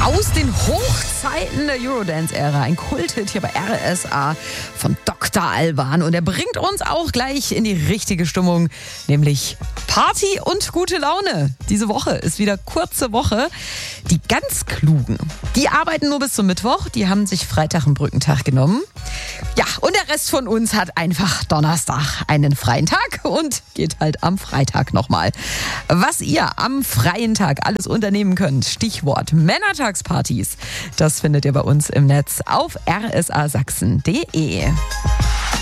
Aus den Hochzeiten der Eurodance-Ära. Ein Kulthit hier bei RSA von Dr. Alban. Und er bringt uns auch gleich in die richtige Stimmung, nämlich Party und gute Laune. Diese Woche ist wieder kurze Woche. Die ganz Klugen, die arbeiten nur bis zum Mittwoch. Die haben sich Freitag einen Brückentag genommen. Ja, und der Rest von uns hat einfach Donnerstag einen freien Tag und geht halt am Freitag nochmal. Was ihr am freien Tag alles unternehmen könnt, Stichwort Männertagspartys, das findet ihr bei uns im Netz auf rsasachsen.de.